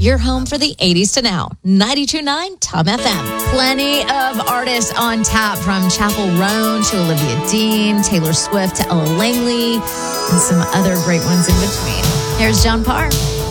your home for the 80s to now. 92.9 Tom FM. Plenty of artists on tap, from Chappell Roan to Olivia Dean, Taylor Swift to Ella Langley, and some other great ones in between. Here's John Parr.